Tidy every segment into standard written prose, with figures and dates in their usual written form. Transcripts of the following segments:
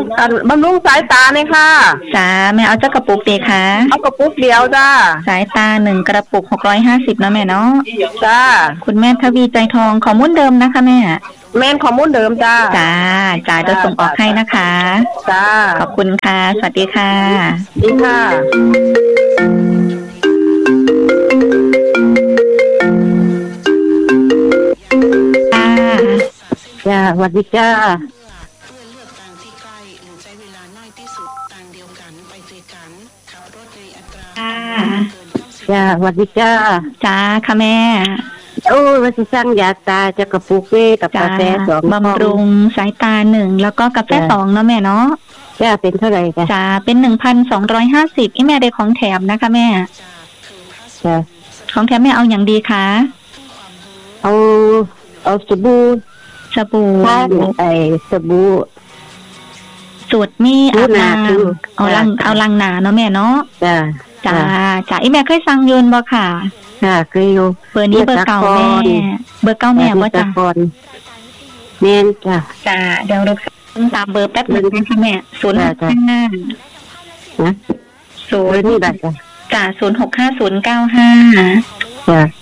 บำรุงสายตาเนี่ยค่ะจ้าแม่เอาเจ้ากระปุกเดียวค่ะเอากระปุกเดียวจ้าสายตา1กระปุก650นะแม่เนาะจ้าคุณแม่ทวีใจทองข้อมูลเดิมนะคะแม่แม่นข้อมูลเดิมจ้าจ้าจะส่งออกให้นะคะจ้าขอบคุณค่ะสวัสดีค่ะดีค่ะจ้าสวัสดีจ้าจ้าสวัสดีจ้าจ้าค่ะแม่โอ้ยว่าจะสร้างยาตาจะกระปุกเวกับกาแฟ2บำรุงสายตา1แล้วก็กาแฟ2เนาะแม่เนาะจ้าเป็นเท่าไหร่จ้าเป็น 1,250 แม่ได้ของแถมนะคะแม่จ้าของแถมแม่เอาอย่างดีคะเอาสบู่สบู่สูตรมีอาบน้ำเอาลังหนาเนาะแม่เนาะจ้าแม่เคยสั่งยืนบ่ค่ะเคยอยู่เบอร์นี้เบอร์เก่าแม่บ่จ้ะแม่นจ้าเดี๋ยวเราตามเบอร์แป๊บนึงนะคะแม่065นะ 0นี่บัตรจ้า065095 จ้า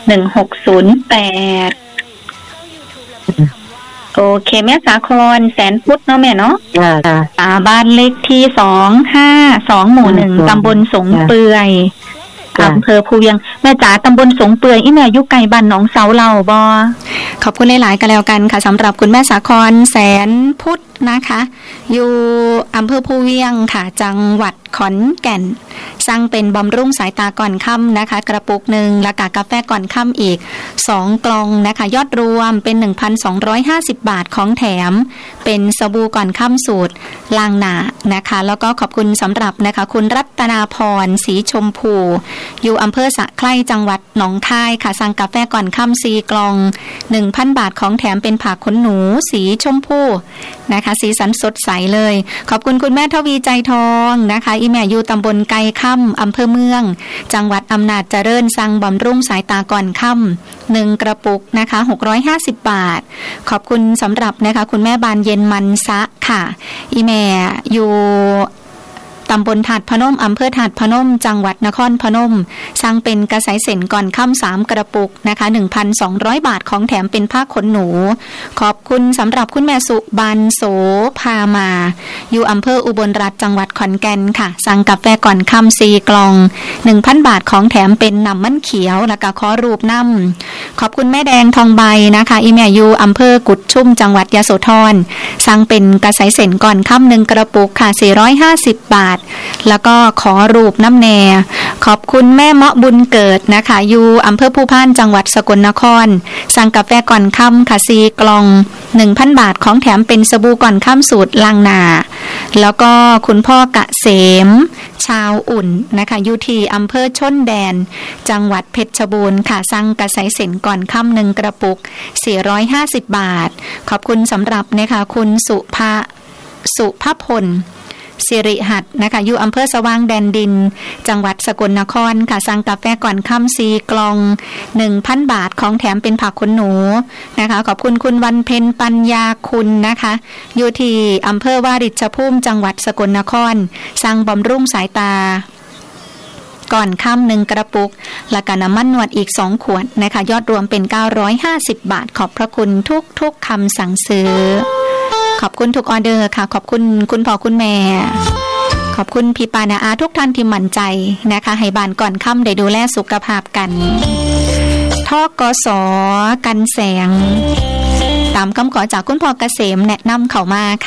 1608โอเคแม่สาครแสนพุทธเนาะแม่เนาะบ้านเลขที่252หมู่1ตำบลสงเปื่อยอำเภอภูเวียงแม่จ๋าตำบลสงเปื่อยอีแม่อยู่ไกลบ้านหนองเสาเหล่าบ่ขอบคุณหลายๆกันแล้วกันค่ะสำหรับคุณแม่สาครแสนพุทธนะคะอยู่อำเภอภูเวียงค่ะจังหวัดขอนแก่นสั่งเป็นบำรุงสายตาก่อนค่ำนะคะกระปุก1แล้วก็กาแฟก่อนค่ำอีก2กล่องนะคะยอดรวมเป็น 1,250 บาทของแถมเป็นสบู่ก่อนค่ำสูตรล้างหน้านะคะแล้วก็ขอบคุณสำหรับนะคะคุณรัตนาพรสีชมพูอยู่อำเภอสะไคร่จังหวัดหนองคายค่ะสั่งกาแฟก่อนค่ำ4กล่อง 1,000 บาทของแถมเป็นผักขนหนูสีชมพูนะคะสีสันสดใสเลยขอบคุณคุณแม่ทวีใจทองนะคะอีแม่อยู่ตำบลไกค่ำอำเภอเมืองจังหวัดอำนาจเจริญสั่งบำรุงสายตาก่อนค่ำ1กระปุกนะคะ650 บาทขอบคุณสำหรับนะคะคุณแม่บานเย็นมันซะค่ะอีแม่อยู่ตำบลถาดพนมอำเภอถาดพนมจังหวัดนครพนมสั่งเป็นกระสายเส้นก่อนค่ำ3กระปุกนะคะ 1,200 บาทของแถมเป็นผ้าขนหนูขอบคุณสำหรับคุณแม่สุบันโสพามาอยู่อำเภออุบลรัตน์จังหวัดขอนแก่นค่ะสั่งกาแฟก่อนค่ำ4กล่อง 1,000 บาทของแถมเป็นน้ำมันเขียวแล้วก็ขอรูปน้ำขอบคุณแม่แดงทองใบนะคะอีแม่อยู่อำเภอกุดชุ่มจังหวัดยโสธรสั่งเป็นกระสายเส้นก่อนค่ำ1กระปุกค่ะ450 บาทแล้วก็ขอรูปน้ำแน่ขอบคุณแม่เมาะบุญเกิดนะคะอยู่อำเภอภูพานจังหวัดสกลนครสั่งกาแฟก่อนค่ำค่ะ4กล่อง 1,000 บาทของแถมเป็นสบู่ก่อนค่ำสูตรล้างหน้าแล้วก็คุณพ่อเกษมชาวอุ่นนะคะอยู่ที่อำเภอชนแดนจังหวัดเพชรบูรณ์ค่ะสั่งกระสายเส้นก่อนค่ำ1กระปุก450 บาทขอบคุณสำหรับนะคะคุณสุภพลสิริหัตถ์นะคะอยู่อำเภอสว่างแดนดินจังหวัดสกลนครค่ะสั่งกาแฟก่อนค่ำ4กล่อง 1,000 บาทของแถมเป็นผักขนหนูนะคะขอบคุณคุณวันเพ็ญปัญญาคุณนะคะอยู่ที่อำเภอวาริชภูมิจังหวัดสกลนครสั่งบำรุงสายตาก่อนค่ำ1กระปุกและก็น้ำมันนวดอีก2ขวดนะคะยอดรวมเป็น950 บาทขอบพระคุณทุกคำสั่งซื้อขอบคุณทุกออเดอร์ค่ะขอบคุณคุณพ่อคุณแม่ขอบคุณพี่ปานาอาทุกท่านที่หมั่นใจนะคะให้บ้านก่อนค่ำได้ดูแลสุขภาพกันทกส.กันแสงตามคำขอจากคุณพ่อเกษมแนะนำเข้ามาค่ะ